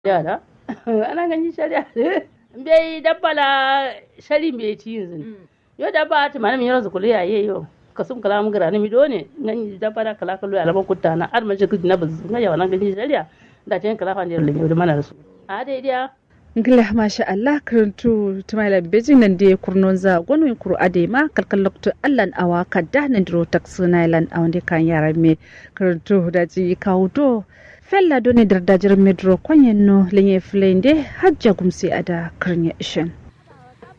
yara ana ganin shari'a bai dabbala shari bai ci yanzu yo dabba ta manam yaro zakulu yaye yo kasum kala mu gara ni done nan dabba da kala kalu ala makuta na ar maje kudi na bazu na yawa nan ganin shari'a da tan kala fa ne da mana su a dai dia ngila masha Allah karantu tumaila bejin nan da kurnon za gonu kuru adema kalkal lokto allan awa kadda nan dro taksuna lan awande kan yaran me karantu da ji kawdo fella doni dardajir medro kwanyen no lenye flende hajja gumsi ada karnya ishen